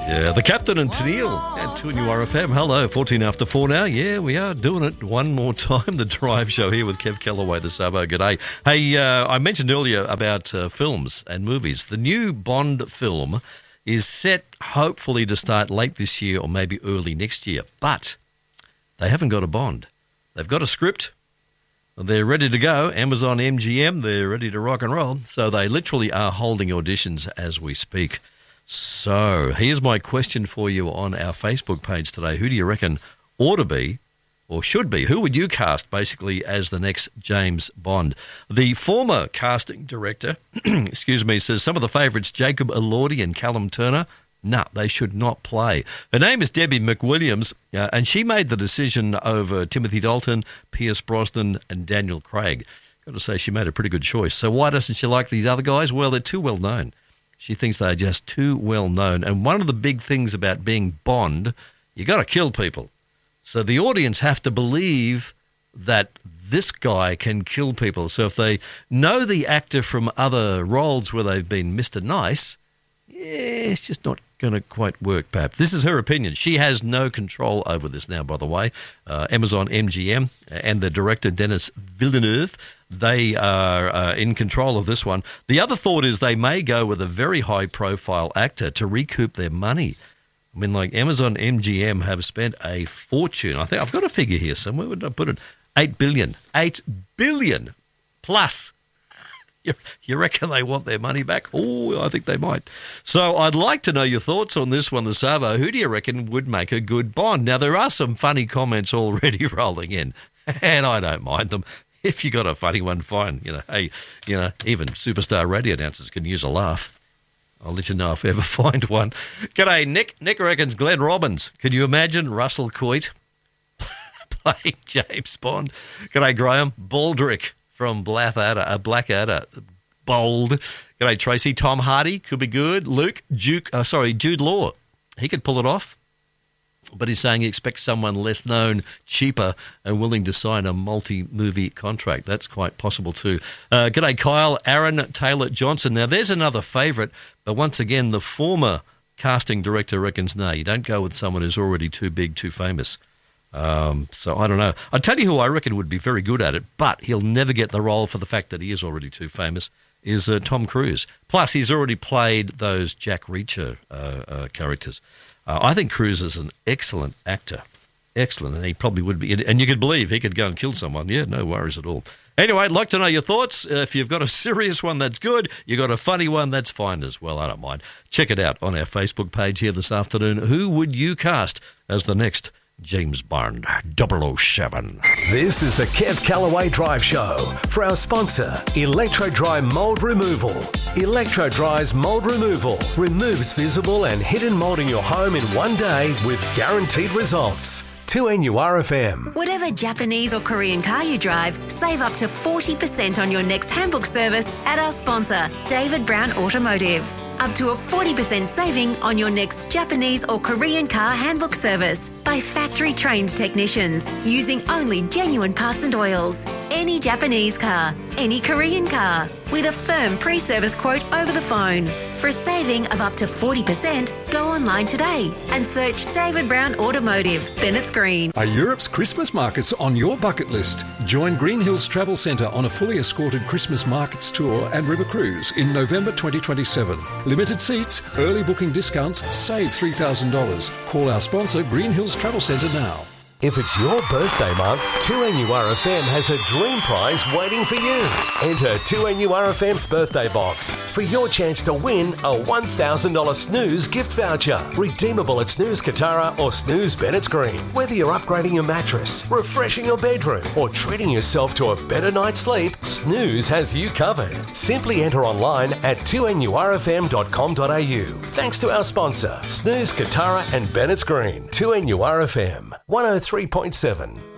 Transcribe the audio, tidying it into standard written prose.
Yeah, the Captain and Tennille at 2NURFM. Hello, 14 after 4 now. Yeah, we are doing it one more time. The Drive Show here with Kev Callaway, the Sabo. G'day. Hey, I mentioned earlier about films and movies. The new Bond film is set hopefully to start late this year or maybe early next year. But they haven't got a Bond. They've got a script. They're ready to go. Amazon MGM, they're ready to rock and roll. So they literally are holding auditions as we speak. So here's my question for you on our Facebook page today. Who do you reckon ought to be or should be? Who would you cast basically as the next James Bond? The former casting director, says some of the favourites, Jacob Elordi and Callum Turner, they should not play. Her name is Debbie McWilliams, and she made the decision over Timothy Dalton, Pierce Brosnan and Daniel Craig. Got to say, she made a pretty good choice. So why doesn't she like these other guys? Well, they're too well known. She thinks they're just too well known. And one of the big things about being Bond, you got to kill people. So the audience have to believe that this guy can kill people. So if they know the actor from other roles where they've been Mr. Nice, it's just not going to quite work, perhaps. This is her opinion. She has no control over this now, by the way. Amazon MGM and the director, Denis Villeneuve, they are in control of this one. The other thought is they may go with a very high-profile actor to recoup their money. I mean, like Amazon MGM have spent a fortune. I think I've got a figure here somewhere. Where did I put it? 8 billion. 8 billion plus. You reckon they want their money back? Oh, I think they might. So I'd like to know your thoughts on this one, the Savo. Who do you reckon would make a good Bond? Now, there are some funny comments already rolling in, and I don't mind them. If you got a funny one, fine. Even superstar radio announcers can use a laugh. I'll let you know if I ever find one. G'day, Nick. Nick reckons Glenn Robbins. Can you imagine Russell Coight playing James Bond? G'day, Graham. Baldrick from Blackadder. Bold. G'day, Tracy. Tom Hardy could be good. Jude Law. He could pull it off. But he's saying he expects someone less known, cheaper, and willing to sign a multi-movie contract. That's quite possible too. G'day, Kyle. Aaron Taylor Johnson. Now, there's another favourite, but once again, the former casting director reckons, no, you don't go with someone who's already too big, too famous. So I don't know. I'll tell you who I reckon would be very good at it, but he'll never get the role for the fact that he is already too famous, is Tom Cruise. Plus, he's already played those Jack Reacher characters. I think Cruise is an excellent actor. Excellent, and he probably would be. And you could believe he could go and kill someone. Yeah, no worries at all. Anyway, I'd like to know your thoughts. If you've got a serious one, that's good. You've got a funny one, that's fine as well. I don't mind. Check it out on our Facebook page here this afternoon. Who would you cast as the next James Bond 007? This is the Kev Callaway Drive Show for our sponsor, Electro Dry Mold Removal. Electro Dry's Mold Removal removes visible and hidden mold in your home in one day with guaranteed results. 2NURFM. Whatever Japanese or Korean car you drive, save up to 40% on your next handbook service at our sponsor, David Brown Automotive. Up to a 40% saving on your next Japanese or Korean car handbook service by factory-trained technicians using only genuine parts and oils. Any Japanese car, any Korean car, with a firm pre-service quote over the phone. For a saving of up to 40%, go online today and search David Brown Automotive, Bennett's Green. Are Europe's Christmas markets on your bucket list? Join Green Hills Travel Centre on a fully escorted Christmas markets tour and river cruise in November 2027. Limited seats, early booking discounts, save $3,000. Call our sponsor, Green Hills Travel Centre now. If it's your birthday month, 2NURFM has a dream prize waiting for you. Enter 2NURFM's birthday box for your chance to win a $1,000 Snooze gift voucher, redeemable at Snooze Katara or Snooze Bennett's Green. Whether you're upgrading your mattress, refreshing your bedroom, or treating yourself to a better night's sleep, Snooze has you covered. Simply enter online at 2NURFM.com.au. Thanks to our sponsor, Snooze Katara and Bennett's Green. 2NURFM 103.7.